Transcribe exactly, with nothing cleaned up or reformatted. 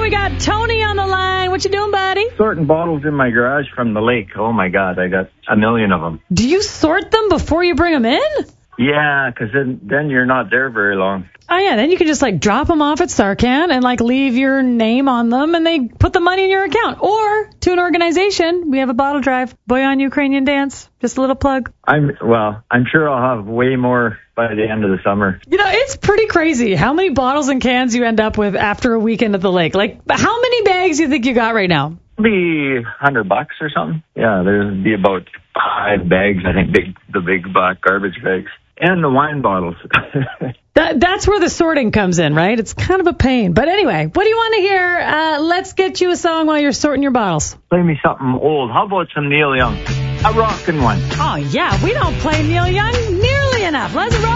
We got Tony on the line. What you doing, buddy? Sorting bottles in my garage from the lake. Oh, my God. I got a million of them. Do you sort them before you bring them in? Yeah, because then, then you're not there very long. Oh, yeah. Then you can just, like, drop them off at Sarcan and, like, leave your name on them, and they put the money in your account. Or to an organization. We have a bottle drive. Boy on Ukrainian Dance. Just a little plug. I'm Well, I'm sure I'll have way more by the end of the summer. You know, it's pretty crazy how many bottles and cans you end up with after a weekend at the lake. Like, how many bags do you think you got right now? Be a hundred bucks or something. Yeah, there'd be about five bags, I think, big the big black garbage bags. And the wine bottles. that, that's where the sorting comes in, right? It's kind of a pain. But anyway, what do you want to hear? Uh, let's get you a song while you're sorting your bottles. Play me something old. How about some Neil Young? A rockin' one. Oh, yeah. We don't play Neil Young nearly enough. Let's rock.